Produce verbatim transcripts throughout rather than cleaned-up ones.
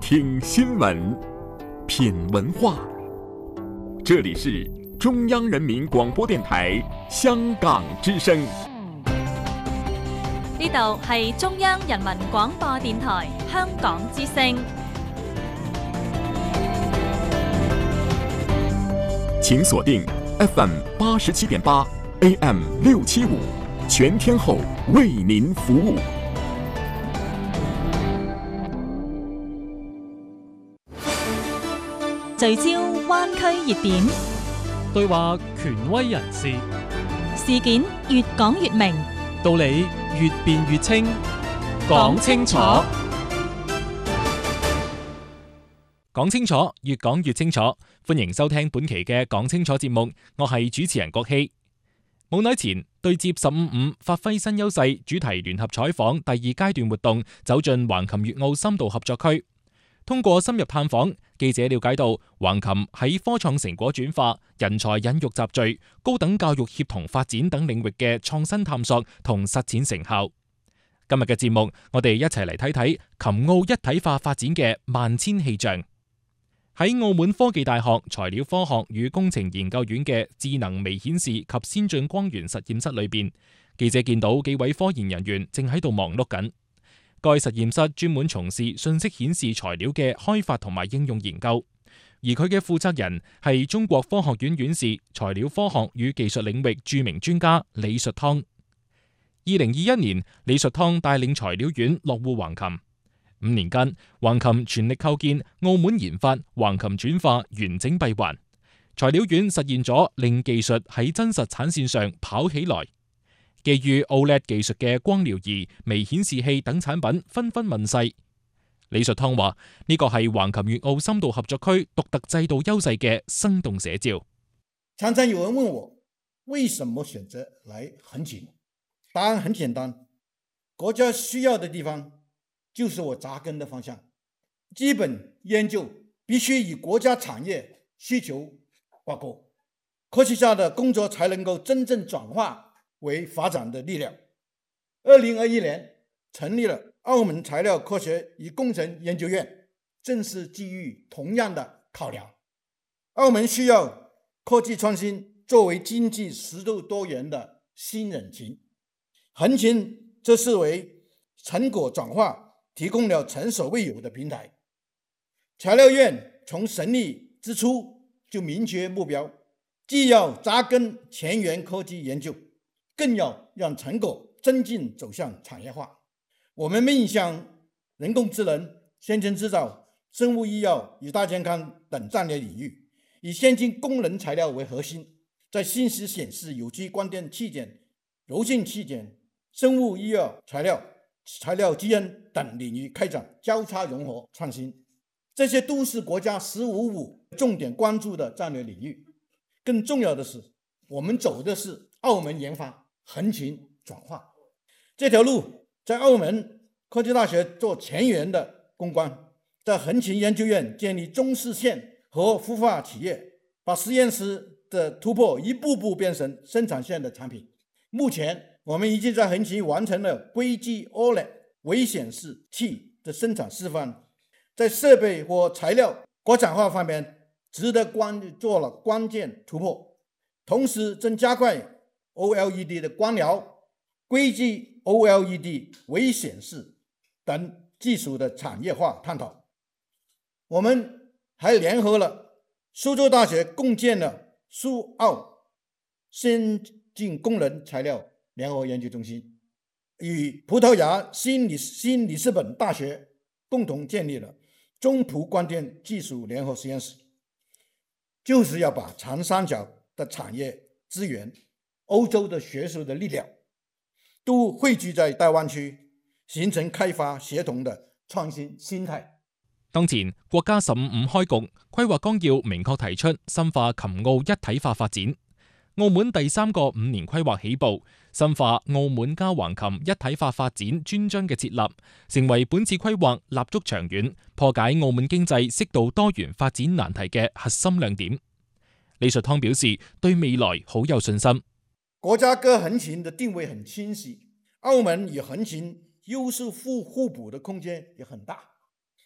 听新闻，品文化。这里是中央人民廣播電台香港之聲。 呢度係中央人民廣播電台香港之聲。 請鎖定 F M 八十七點八 A M 六七五，全天候為您服務。 聚焦灣區熱點， 對話權威人士， 事件越講越明， 道理越辯越清，講清楚，講清楚，越講越清楚。歡迎收聽本期嘅講清楚節目，我係主持人郭希。冇耐前對接十五五發揮新優勢主題聯合採訪第二階段活動走進橫琴粵澳深度合作區。通過深入探訪，記者了解到橫琴喺科創成果轉化、人才引育集聚、高等教育協同發展等領域嘅創新探索同實踐成效。今日嘅節目，我哋一齊嚟睇睇琴澳一體化發展嘅萬千氣象。喺澳門科技大學材料科學與工程研究院嘅智能微顯示及先進光源實驗室裏邊，記者見到幾位科研人員正喺度忙碌緊。該實驗室專門從事信息顯示材料嘅開發同埋應用研究，而佢嘅負責人係中國科學院院士、材料科學與技術領域著名專家李術湯。二零二一年，李術湯帶領材料院落戶橫琴。五年間，橫琴全力構建澳門研發橫琴轉化完整閉環，材料院實現咗令技術喺真實產線上跑起來。基於 O L E D 技術嘅光療儀、微顯示器等產品紛紛問世。李術湯話：呢個係橫琴粵澳深度合作區獨特制度優勢嘅生動寫照。 常常有人問我，為什麼選擇來橫琴？答案很簡單，國家需要的地方就是我扎根的方向。基本研究必須與國家產業需求掛鈎，科學家的工作才能夠真正轉化為發展的力量。二零二一年成立了澳門材料科學與工程研究院，正是基於同樣的考量。澳門需要科技創新作為經濟適度多元的新引擎，橫琴則是為成果轉化提供了前所未有的平台。材料院從成立之初就明確目標，既要扎根前沿科技研究，更要讓成果真正走向產業化。我們面向人工智能、先進製造、生物醫藥與大健康等戰略領域，以先進功能材料為核心，在信息顯示、有機光電器件、柔性器件、生物醫藥材料、材料基因等領域開展交叉融合創新。這些都是國家十五五重點關注的戰略領域。更重要的是，我們走的是澳門研發橫琴轉化這條路，在澳門科技大學做前沿的攻關，在橫琴研究院建立中試線和孵化企業，把實驗室的突破一步步變成生產線的產品。目前我們已經在橫琴完成了硅基 O L E D 微顯示器的生產示範，在設備和材料國產化方面值得關做了關鍵突破，同時正加快 O L E D 的光療、硅基 O L E D 微顯示等技術的產業化探討。我們還聯合了蘇州大學，共建了蘇澳先進功能材料聯合研究中心，與葡萄牙新里新里斯本大學共同建立了中葡光電技術聯合實驗室，就是要把長三角的產業資源、歐洲的學術的力量都匯聚在大灣區，形成開發協同的創新心態。 當前國家十五五開局，規劃綱要明確提出深化琴澳一體化發展。澳門第三個五年規劃起步，深化澳門加橫琴一體化發展專章嘅設立，成為本次規劃立足長遠、破解澳門經濟適度多元發展難題嘅核心亮點。李術湯表示，對未來好有信心。 國家跟橫琴的定位很清晰，澳門與橫琴優勢互互補的空間也很大。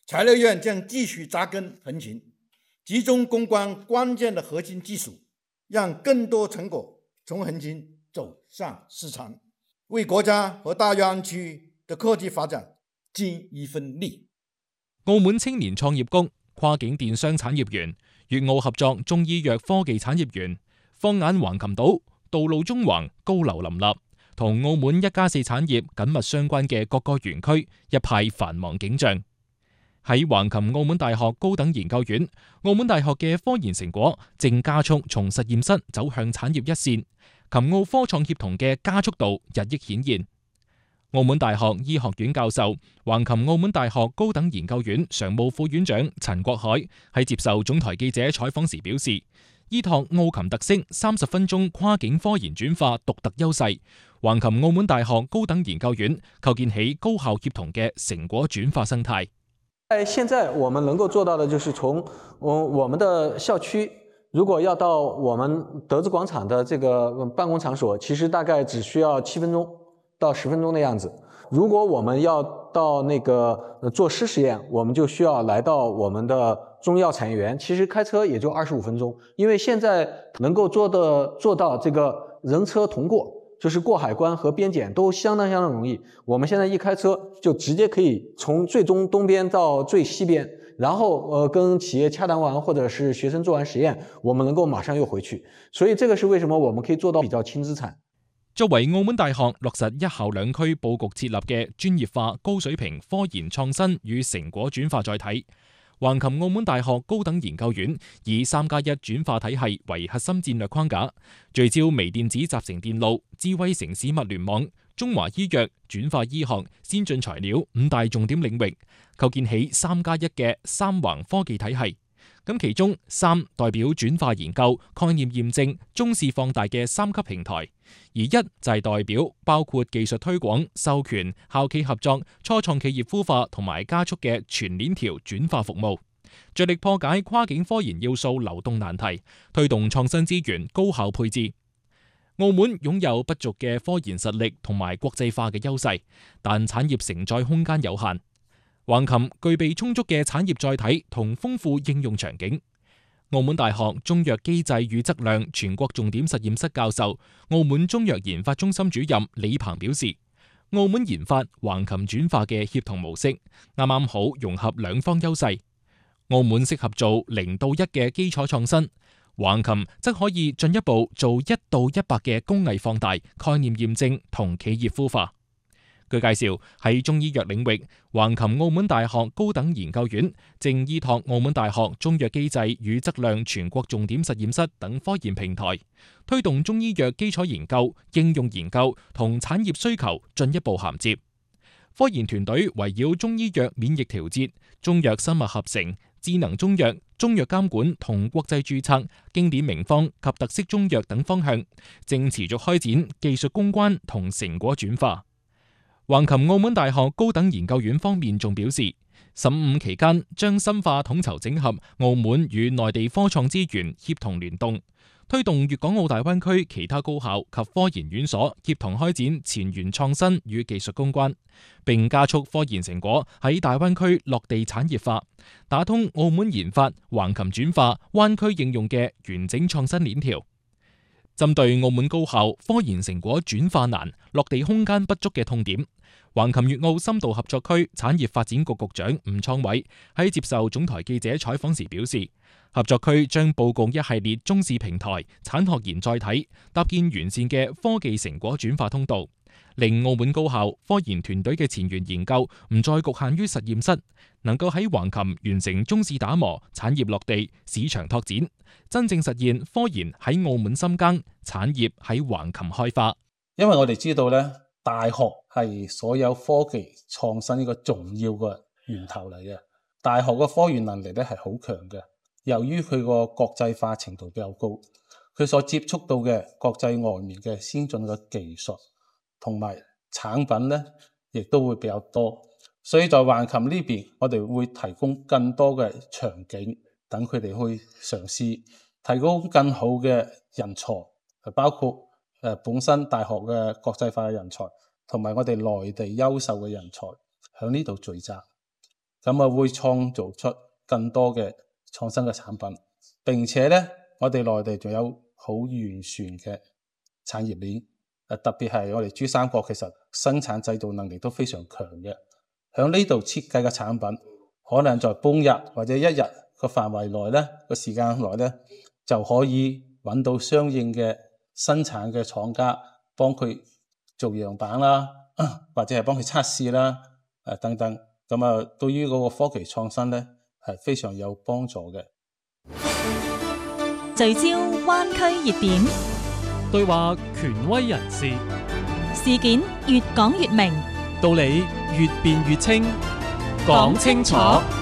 材料院将继續扎根橫琴，集中攻關關鍵的核心技術，讓更多成果從橫琴走向市場，為國家和大灣區的科技發展盡一份力。 澳門青年創業宮、跨境電商產業園、粵澳合作中醫藥科技產業園、放眼橫琴島、道路中橫高樓林立，同澳門一加四產業緊密相關嘅各個園區一派繁忙景象。喺橫琴澳門大學高等研究院，澳門大學嘅科研成果正加速從實驗室走向產業一線，琴澳科創協同嘅加速度日益顯現。澳門大學醫學院教授、橫琴澳門大學高等研究院常務副院長陳國海喺接受總台記者採訪時表示，依託澳琴特色三十分鐘跨境科研轉化獨特優勢，橫琴澳門大學高等研究院構建起高效協同嘅成果轉化生態。 在現在我們能夠做到的就是從我我們的校區，如果要到我們德智廣場的這個辦公場所，其實大概只需要七分鐘到十分鐘的樣子。如果我們要到那個做濕實驗，我們就需要來到我們的中藥產業園，其實開車也就二十五分鐘。因為現在能夠做的做到這個人車同過，就是過海關和邊檢都相當相當容易。我們現在一開車就直接可以從最中東邊到最西邊，然後呃跟企業洽談完或者是學生做完實驗，我們能夠馬上又回去。所以這個是為什麼我們可以做到比較輕資產。 作為澳門大學落實一校兩區佈局設立嘅專業化高水平科研創新與成果轉化載體，橫琴澳門大學高等研究院以三加一轉化體系為核心戰略框架，聚焦微電子集成電路、智慧城市物聯網、中華醫藥、轉化醫學、先進材料五大重點領域，構建起三加一嘅三橫科技體系。咁其中三代表轉化研究、概念驗證、中試放大嘅三級平台，而一就係代表包括技術推廣、授權、校企合作、初創企業孵化同埋加速嘅全鏈條轉化服務，着力破解跨境科研要素流動難題，推動創新資源高效配置。澳門擁有不俗嘅科研實力同埋國際化嘅優勢，但產業承載空間有限。橫琴具備充足嘅產業載體同豐富應用場景。澳門大學中藥機制與質量全國重點實驗室教授、澳門中藥研發中心主任李鵬表示，澳門研發橫琴轉化嘅協同模式，啱啱好融合兩方優勢。澳門適合做零到一嘅基礎創新，橫琴則可以進一步做一到一百嘅工藝放大、概念驗證同企業孵化。據介紹，喺中醫藥領域，橫琴澳門大學高等研究院正依託澳門大學中藥機制與質量全國重點實驗室等科研平台，推動中醫藥基礎研究、應用研究同產業需求進一步銜接。科研團隊圍繞中醫藥免疫調節、中藥生物合成、智能中藥、中藥監管同國際註冊、經典名方及特色中藥等方向，正持續開展技術攻關同成果轉化。橫琴澳門大學高等研究院方面仲表示，十五期間將深化統籌整合澳門與內地科創資源協同聯動，推動粵港澳大灣區其他高校及科研院所協同開展前沿創新與技術攻關，並加速科研成果喺大灣區落地產業化，打通澳門研發、橫琴轉化、灣區應用嘅完整創新鏈條。針對澳門高校科研成果轉化難、落地空間不足嘅痛點，橫琴粵澳深度合作區產業發展局局長吳創偉喺接受總台記者採訪時表示，合作區將佈局一系列中試平台、產學研載體，搭建完善嘅科技成果轉化通道，令澳門高校科研團隊嘅前沿研究唔再局限於實驗室，能夠喺橫琴完成中試打磨、產業落地、市場拓展，真正實現科研喺澳門深耕，產業喺橫琴開花。 因為我哋知道咧，大學係所有科技創新一個重要嘅源頭嚟嘅。大學嘅科研能力咧係好強嘅，由於佢個國際化程度比較高，佢所接觸到嘅國際外面嘅先進嘅技術同埋產品咧，亦都會比較多。所以在橫琴呢邊，我哋會提供更多嘅場景，等佢哋去嘗試，提供更好嘅人才，包括誒本身大學嘅國際化嘅人才，同埋我哋內地優秀嘅人才喺呢度聚集。 咁啊會創造出更多嘅創新嘅產品。並且咧，我哋內地仲有好完善嘅產業鏈，誒特別係我哋珠三角其實生產製造能力都非常強嘅。喺呢度設計嘅產品，可能在半日或者一日個範圍內咧，個時間內咧就可以揾到相應嘅生產嘅廠家幫佢做樣板啦，或者係幫佢測試啦，誒等等。咁啊，對於嗰個科技創新咧係非常有幫助嘅。 聚焦灣區熱點， 對話權威人士， 事件越講越明， 道理越辯越清，講清楚。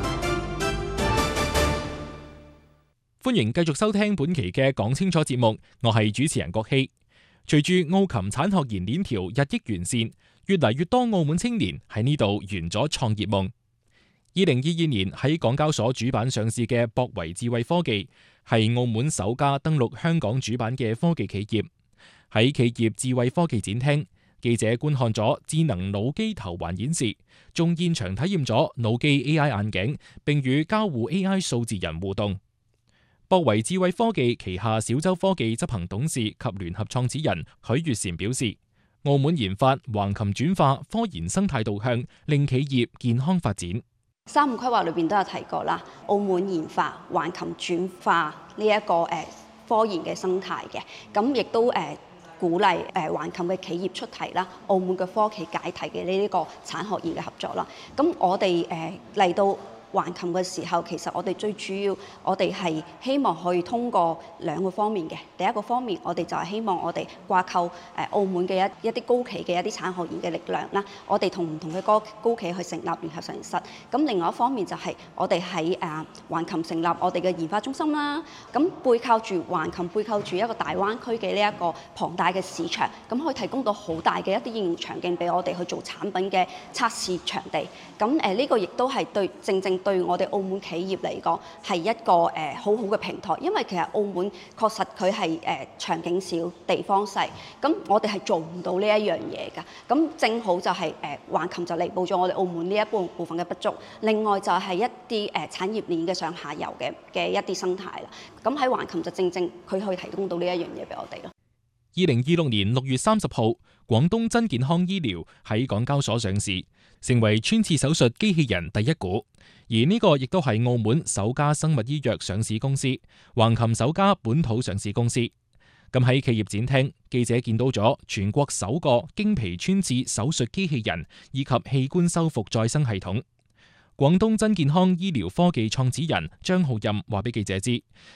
歡迎繼續收聽本期嘅講清楚節目，我係主持人郭希。隨住澳琴產學研鏈條日益完善，越嚟越多澳門青年喺呢度圓咗創業夢。二零二二年喺港交所主板上市嘅博維智慧科技，係澳門首家登陸香港主板嘅科技企業。喺企業智慧科技展廳，記者觀看咗智能腦機頭環演示，仲現場體驗咗腦機 A I 眼鏡，並與交互 A I 數字人互動。博維智慧科技旗下小洲科技執行董事及聯合創始人許月嬋表示，澳門研發橫琴轉化科研生態導向，令企業健康發展。 三五規劃裏邊都有提過啦，澳門研發橫琴轉化呢一個誒科研嘅生態嘅，咁亦都誒鼓勵誒橫琴嘅企業出題啦，澳門嘅科企解題嘅呢一個產學研嘅合作啦。咁我哋誒嚟到橫琴嘅時候，其實我哋最主要，我哋係希望可以通過兩個方面嘅。第一個方面，我哋就係希望我哋掛鈎誒澳門嘅一一啲高企嘅一啲產學研嘅力量啦。我哋同唔同嘅高高企去成立聯合實驗室。咁另外一方面就係我哋喺誒橫琴成立我哋嘅研發中心啦。咁背靠住橫琴，背靠住一個大灣區嘅呢一個龐大嘅市場，咁可以提供到好大嘅一啲應用場景俾我哋去做產品嘅測試場地。咁誒呢個亦都係對正正。對我哋澳門企業嚟講係一個誒、呃、好好嘅平台，因為其實澳門確實佢係誒場景少、地方細，咁我哋係做唔到呢一樣嘢㗎。咁正好就係誒橫琴就彌補咗我哋澳門呢一部部分嘅不足。另外就係一啲誒、呃、產業鏈嘅上下游嘅嘅一啲生態啦。咁喺橫琴就正正佢可以提供到呢一樣嘢俾我哋咯。 二零二六年六月三十號，廣東真健康醫療喺港交所上市，成為穿刺手術機器人第一股。而呢個亦都係澳門首家生物醫藥上市公司，橫琴首家本土上市公司。咁喺企業展廳，記者見到咗全國首個經皮穿刺手術機器人以及器官修復再生系統。廣東真健康醫療科技創始人張浩任話俾記者知，